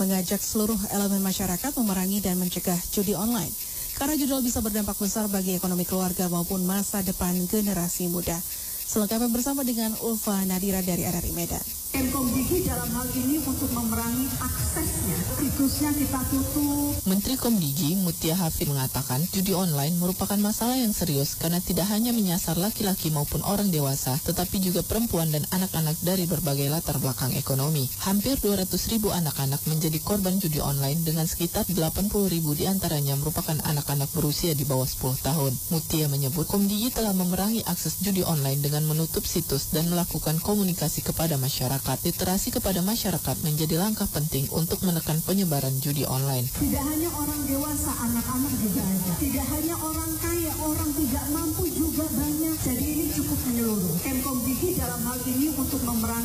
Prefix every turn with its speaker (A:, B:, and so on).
A: mengajak seluruh elemen masyarakat memerangi dan mencegah judi online. Karena judi bisa berdampak besar bagi ekonomi keluarga maupun masa depan generasi muda. Selengkapnya bersama dengan Ulfa Nadira dari RRI Medan.
B: Komdigi dalam hal ini untuk memerangi aksesnya, situsnya kita tutup.
C: Menteri Komdigi Mutia Hafid mengatakan judi online merupakan masalah yang serius karena tidak hanya menyasar laki-laki maupun orang dewasa, tetapi juga perempuan dan anak-anak dari berbagai latar belakang ekonomi. Hampir 200.000 anak-anak menjadi korban judi online dengan sekitar 80.000 diantaranya merupakan anak-anak berusia di bawah 10 tahun. Mutia menyebut Komdigi telah memerangi akses judi online dengan menutup situs dan melakukan komunikasi kepada masyarakat. Literasi kepada masyarakat menjadi langkah penting untuk menekan penyebaran judi online.
B: Tidak hanya orang dewasa, anak-anak juga ada. Tidak hanya orang kaya, orang tidak mampu juga banyak. Jadi ini cukup menyeluruh. Komdigi dalam hal ini untuk memerangi